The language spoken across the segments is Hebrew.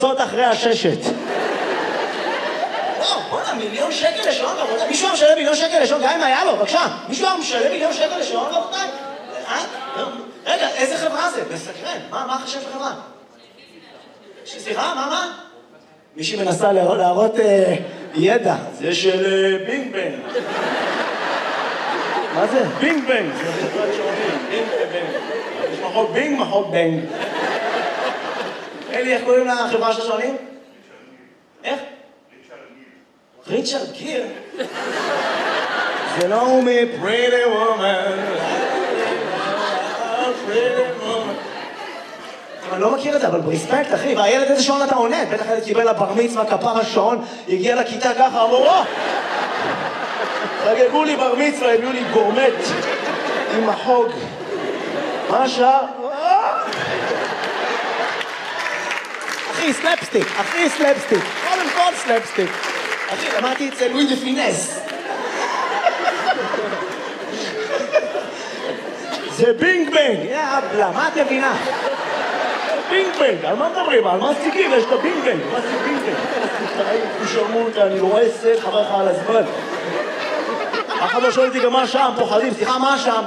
זאת אחרי הששת. בוא'נה, מיליון שקל לשעון, רבותיי. מישהו היה משלם מיליון שקל לשעון, גם אם היה לו, בבקשה. מישהו היה משלם מיליון שקל לשעון, רבותיי? רגע, איזה חברה זה? בסקרן. מה חשב חברה? סליחה, מה? מישהי מנסה להראות ידע. זה של בינג בנג. מה זה? בינג בנג. זה חברת שעונים. בינג בנג. יש מחוק בינג, מחוק בנג. אלי, איך קוראים לחברה של השעונים? איך? ריצ'רד גיר? זה לא הוא מ-Pretty Woman. Pretty Woman. אני לא מכיר את זה, אבל ברספקט, אחי. והילד איזה שעון אתה עונד? בטח הילד קיבל לבר מצווה, כפר השעון, הגיע לכיתה ככה, אמרו, חגגו לי בר מצווה, הביאו לי גורמט עם החוג. מה השעה? אחי, סלפסטיק, קודם כל סלפסטיק. אחי, למדתי אצל לואי דה פינס. זה בינג בנג, יאבלה, מה את מבינה? בינג בנג, על מה מדברים? על מה סטיקים? יש את הבינג בנג, מה זה בינג בנג? הוא שרמו אותה, אני רואה סט, חבר לך על הזמן. אחד לא שואל אותי גם מה שם, פוחדים, סליחה, מה שם?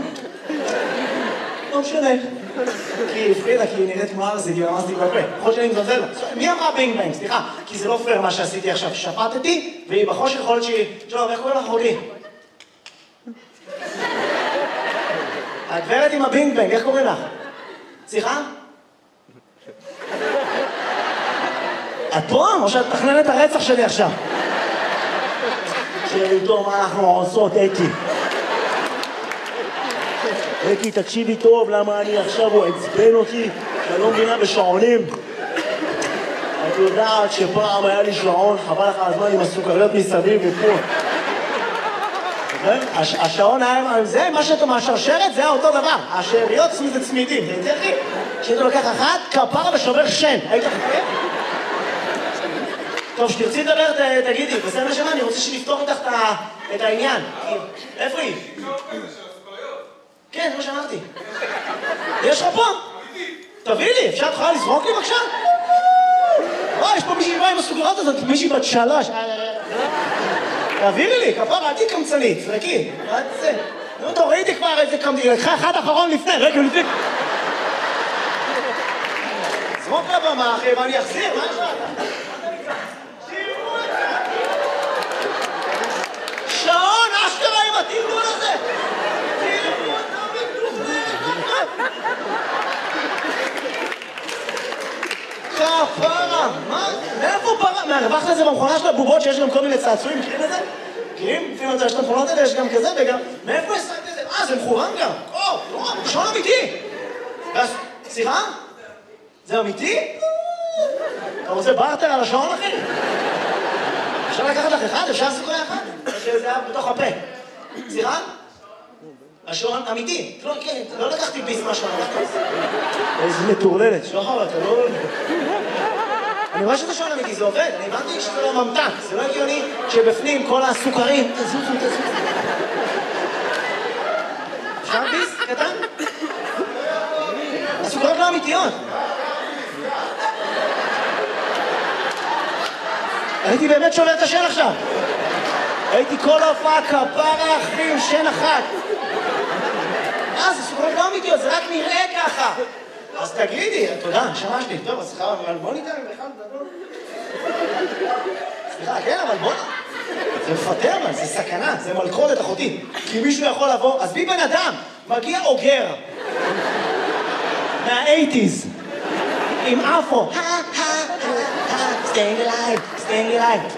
לא משנה. כי הפחידה, כי היא נראית כמו ארזית, אמרתי בפה. יכול שאני מזלזל. מי אמרה בינג בנג? סליחה, כי זה לא פייר מה שעשיתי עכשיו. שפטתי, והיא בחושך יכולת שהיא... שלום, איך קוראים לך אחותי? הגברת עם הבינג בנג, איך קוראים לך? סליחה? את פה? או שאת מתכננת את הרצח שלי עכשיו? שאיתו מה אנחנו עושות, אתי. אתי, תקשיבי טוב, למה אני עכשיו הוא עצבן אותי, שאני לא מבינה בשעונים. את יודעת שפעם היה לי שעון, חבל לך הזמן עם הסוכריות מסביב ופה. השעון היה, זה מה שאתה מהשרשרת, זה היה אותו דבר. השאריות זה צמידים, זה יותר הכי. כשאתה לוקח אחת, כפרה ושובר שן. היית חכה? טוב, שתרצי לדבר, תגידי, בסדר נשמה, אני רוצה שנפתור איתך את העניין. איפה היא? כן, זה מה שאמרתי. יש לך פה? תביא לי, אפשר תוכל לזרוק לי בבקשה? יש פה מישהי באה עם הסוגרות הזאת, מישהי בת 3. תעבירי לי, כפרה, עדי קמצנית, זרקי. נו, טוב, ראיתי כבר איזה קמצנית, לקחה אחד אחרון לפני, רגע לפני. זרוק לבמה, אחי, ואני אחזיר, מה יש לך? שעון, אשכרה עם התרגול הזה! תראו אותה בטוחה! כפרה! מה? מאיפה פרה? מהרווחת לזה במכונה של הבובות שיש גם כל מיני צעצועים, מכירים את זה? מכירים? לפעמים יש את המכונות האלה, יש גם כזה וגם... מאיפה יש את זה? זה מכוון גם! שעון אמיתי! סליחה? זה אמיתי? אתה רוצה בארטר על השעון, אחי? אפשר לקחת לך אחד? אפשר לעשות אחד? שזה היה בתוך הפה. סליחה? השעון אמיתי. לא לקחתי ביס מהשעון. איזה מטורללת. שוחר, אתה לא... אני רואה שזה שעון אמיתי, זה עובד. אני הבנתי שזה לא ממתק. זה לא הגיוני שבפנים כל הסוכרים... תזוזו. אפשר ביס? קטן? הסוכרות לא אמיתיות. הייתי באמת שובר את השן עכשיו. הייתי כל ההופעה כפרה אחי עם שן אחת. זה סוכרות לא אמיתיות, זה רק נראה ככה. אז תגידי, תודה, נשמה שלי. טוב, אז סליחה, אבל בוא ניתן לך לדבר. סליחה, כן, אבל בוא... זה מפטר, זה סכנה, זה מלכודת אחותי. כי מישהו יכול לבוא, אז בי בן אדם, מגיע אוגר. מה-80s. עם אפו. staying alive.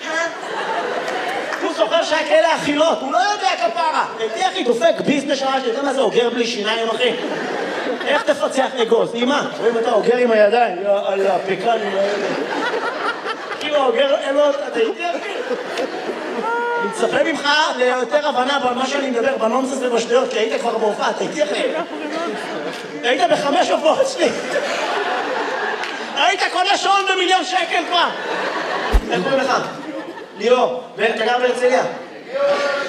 הוא זוכר שהיה כאלה אכילות, הוא לא יודע כפרה. תהיה אחי, דופק ביס נשמה שלי, אתה מה זה אוגר בלי שיניים, אחי? איך תפצח אגוז? אמא, רואים אתה אוגר עם הידיים, על הפקנים האלה. כאילו אוגר, אין לו, אתה איתי אחי? אני מצפה ממך ליותר הבנה במה שאני מדבר, בנונסס ובשטויות, כי היית כבר בהופעה, אתה איתי אחי? היית ב5 הופעות שלי. היית קונה שעון ב1,000,000 שקל כבר. איך קוראים לך? ליאור, ואתה גר בהרצליה?